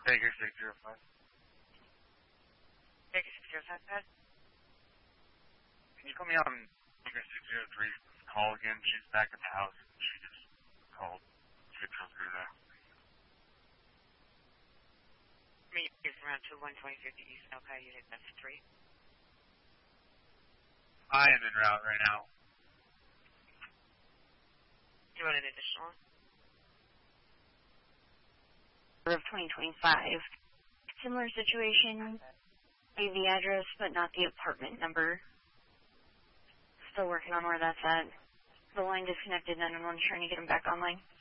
Baker 605. Baker 605, Pat. Can you put me on Baker 603's call again? She's back at the house. She just called. She transferred her now. It's around 2120 East Alpha, Unit F3. I am en route right now. Do you want an additional? Of 2025. Similar situation. Gave the address, but not the apartment number. Still working on where that's at. The line disconnected, 911 trying to get him back online.